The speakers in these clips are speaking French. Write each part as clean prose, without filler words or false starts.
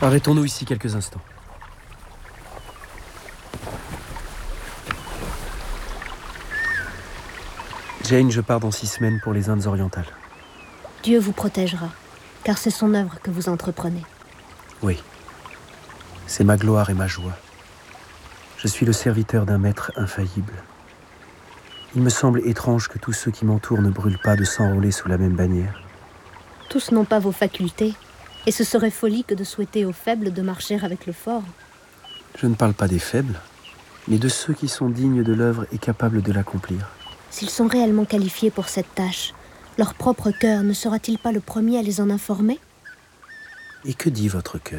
Arrêtons-nous ici quelques instants. Jane, je pars dans 6 semaines pour les Indes orientales. Dieu vous protégera, car c'est son œuvre que vous entreprenez. Oui. C'est ma gloire et ma joie. Je suis le serviteur d'un maître infaillible. Il me semble étrange que tous ceux qui m'entourent ne brûlent pas de s'enrôler sous la même bannière. Tous n'ont pas vos facultés, et ce serait folie que de souhaiter aux faibles de marcher avec le fort. Je ne parle pas des faibles, mais de ceux qui sont dignes de l'œuvre et capables de l'accomplir. S'ils sont réellement qualifiés pour cette tâche, leur propre cœur ne sera-t-il pas le premier à les en informer ? Et que dit votre cœur ?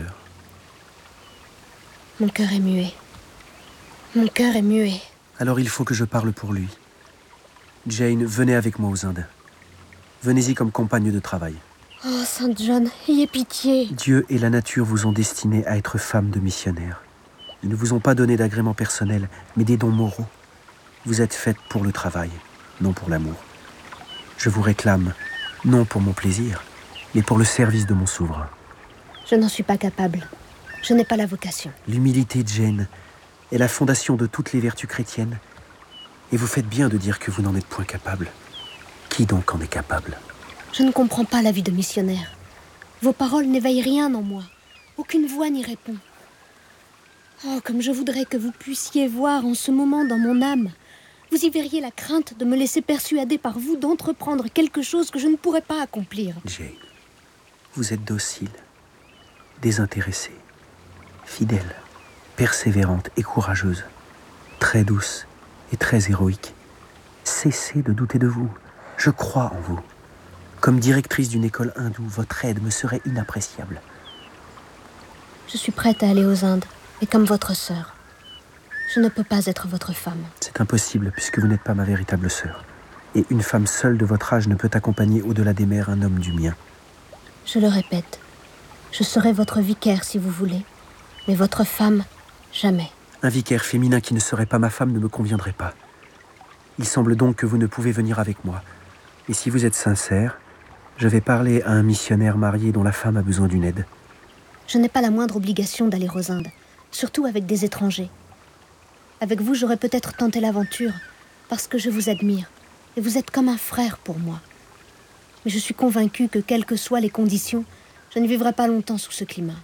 Mon cœur est muet. Mon cœur est muet. Alors il faut que je parle pour lui. Jane, venez avec moi aux Indes. Venez-y comme compagne de travail. Oh, Saint John, ayez pitié. Dieu et la nature vous ont destiné à être femme de missionnaire. Ils ne vous ont pas donné d'agrément personnel, mais des dons moraux. Vous êtes faite pour le travail, non pour l'amour. Je vous réclame, non pour mon plaisir, mais pour le service de mon souverain. Je n'en suis pas capable. Je n'ai pas la vocation. L'humilité, Jane, est la fondation de toutes les vertus chrétiennes. Et vous faites bien de dire que vous n'en êtes point capable. Qui donc en est capable ? Je ne comprends pas la vie de missionnaire. Vos paroles n'éveillent rien en moi. Aucune voix n'y répond. Oh, comme je voudrais que vous puissiez voir en ce moment dans mon âme. Vous y verriez la crainte de me laisser persuader par vous d'entreprendre quelque chose que je ne pourrais pas accomplir. Jane, vous êtes docile, désintéressée, fidèle, persévérante et courageuse, très douce et très héroïque. Cessez de douter de vous. Je crois en vous. Comme directrice d'une école hindoue, votre aide me serait inappréciable. Je suis prête à aller aux Indes, et comme votre sœur. Je ne peux pas être votre femme. C'est impossible, puisque vous n'êtes pas ma véritable sœur. Et une femme seule de votre âge ne peut accompagner au-delà des mers un homme du mien. Je le répète, je serai votre vicaire si vous voulez, mais votre femme, jamais. Un vicaire féminin qui ne serait pas ma femme ne me conviendrait pas. Il semble donc que vous ne pouvez venir avec moi. Et si vous êtes sincère, je vais parler à un missionnaire marié dont la femme a besoin d'une aide. Je n'ai pas la moindre obligation d'aller aux Indes, surtout avec des étrangers. Avec vous, j'aurais peut-être tenté l'aventure, parce que je vous admire, et vous êtes comme un frère pour moi. Mais je suis convaincue que, quelles que soient les conditions, je ne vivrai pas longtemps sous ce climat.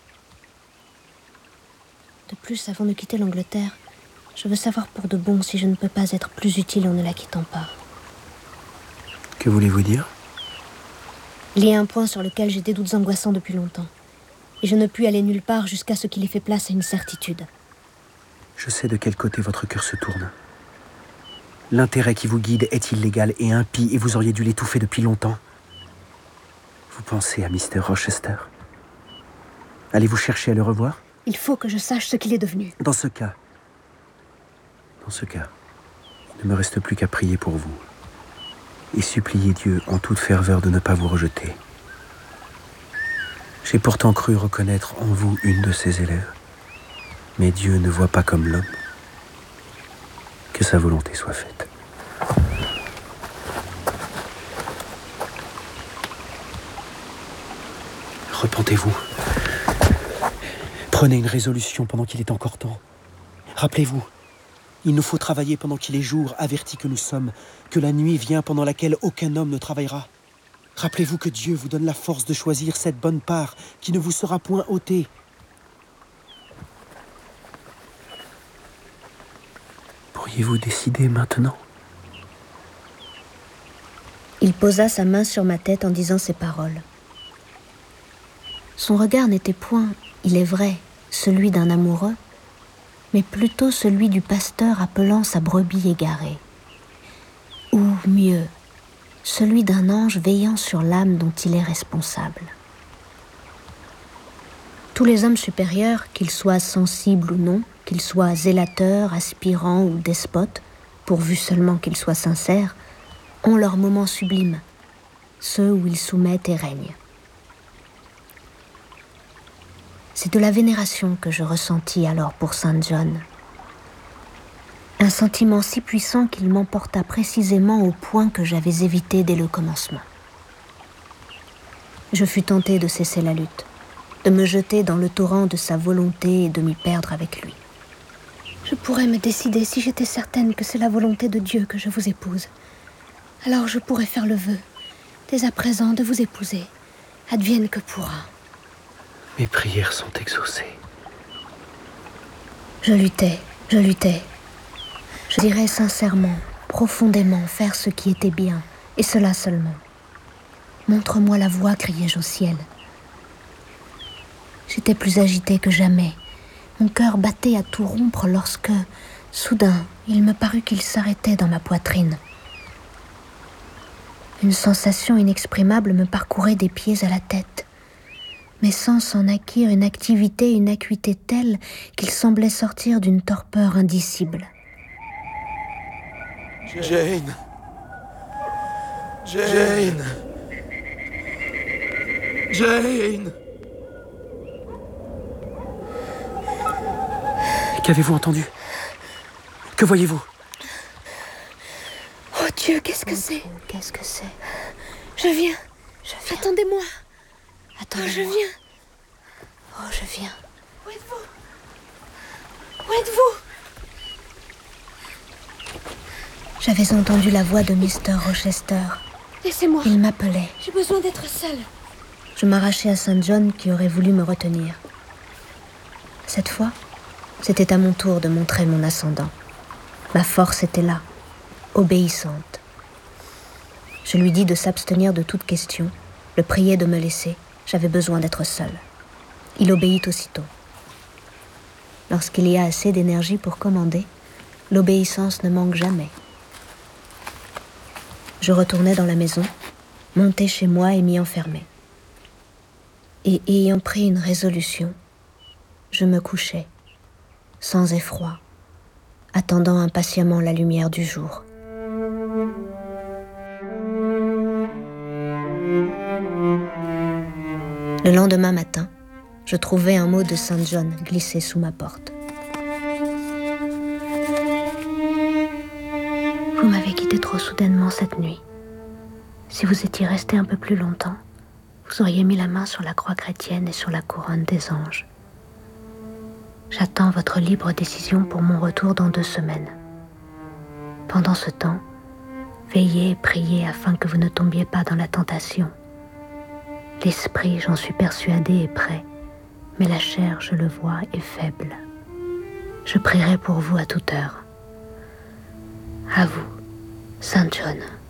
De plus, avant de quitter l'Angleterre, je veux savoir pour de bon si je ne peux pas être plus utile en ne la quittant pas. Que voulez-vous dire ? Il y a un point sur lequel j'ai des doutes angoissants depuis longtemps, et je ne puis aller nulle part jusqu'à ce qu'il ait fait place à une certitude. Je sais de quel côté votre cœur se tourne. L'intérêt qui vous guide est illégal et impie, et vous auriez dû l'étouffer depuis longtemps. Vous pensez à Mr. Rochester ? Allez-vous chercher à le revoir ? Il faut que je sache ce qu'il est devenu. Dans ce cas, il ne me reste plus qu'à prier pour vous et supplier Dieu en toute ferveur de ne pas vous rejeter. J'ai pourtant cru reconnaître en vous une de ses élèves, mais Dieu ne voit pas comme l'homme. Que sa volonté soit faite. Repentez-vous. Prenez une résolution pendant qu'il est encore temps. Rappelez-vous, il nous faut travailler pendant qu'il est jour, avertis que nous sommes, que la nuit vient pendant laquelle aucun homme ne travaillera. Rappelez-vous que Dieu vous donne la force de choisir cette bonne part qui ne vous sera point ôtée. Pourriez-vous décider maintenant ? Il posa sa main sur ma tête en disant ces paroles. Son regard n'était point, il est vrai, celui d'un amoureux, mais plutôt celui du pasteur appelant sa brebis égarée. Ou mieux, celui d'un ange veillant sur l'âme dont il est responsable. Tous les hommes supérieurs, qu'ils soient sensibles ou non, qu'ils soient zélateurs, aspirants ou despotes, pourvu seulement qu'ils soient sincères, ont leurs moments sublimes, ceux où ils soumettent et règnent. C'est de la vénération que je ressentis alors pour Saint John. Un sentiment si puissant qu'il m'emporta précisément au point que j'avais évité dès le commencement. Je fus tentée de cesser la lutte, de me jeter dans le torrent de sa volonté et de m'y perdre avec lui. Je pourrais me décider si j'étais certaine que c'est la volonté de Dieu que je vous épouse. Alors je pourrais faire le vœu, dès à présent, de vous épouser, advienne que pourra. Mes prières sont exaucées. Je luttais. Je dirais sincèrement, profondément faire ce qui était bien, et cela seulement. Montre-moi la voie, criai-je au ciel. J'étais plus agitée que jamais. Mon cœur battait à tout rompre lorsque, soudain, il me parut qu'il s'arrêtait dans ma poitrine. Une sensation inexprimable me parcourait des pieds à la tête. Mes sens en acquirent une activité et une acuité telles qu'ils semblaient sortir d'une torpeur indicible. Jane. Jane. Jane. Qu'avez-vous entendu? Que voyez-vous? Oh Dieu, qu'est-ce que c'est? Qu'est-ce que c'est? Je viens. Attendez-moi. Attendez-moi. Oh, je viens. Oh, je viens. Où êtes-vous? Où êtes-vous? J'avais entendu la voix de Mr. Rochester. Laissez-moi. Il m'appelait. J'ai besoin d'être seule. Je m'arrachai à St. John qui aurait voulu me retenir. Cette fois, c'était à mon tour de montrer mon ascendant. Ma force était là, obéissante. Je lui dis de s'abstenir de toute question, le priai de me laisser. J'avais besoin d'être seule. Il obéit aussitôt. Lorsqu'il y a assez d'énergie pour commander, l'obéissance ne manque jamais. Je retournai dans la maison, montai chez moi et m'y enfermai. Et ayant pris une résolution, je me couchai, sans effroi, attendant impatiemment la lumière du jour. Le lendemain matin, je trouvai un mot de St. John glissé sous ma porte. Vous m'avez quitté trop soudainement cette nuit. Si vous étiez resté un peu plus longtemps, vous auriez mis la main sur la croix chrétienne et sur la couronne des anges. J'attends votre libre décision pour mon retour dans 2 semaines. Pendant ce temps, veillez et priez afin que vous ne tombiez pas dans la tentation. L'esprit, j'en suis persuadée, est prêt, mais la chair, je le vois, est faible. Je prierai pour vous à toute heure. À vous, St. John.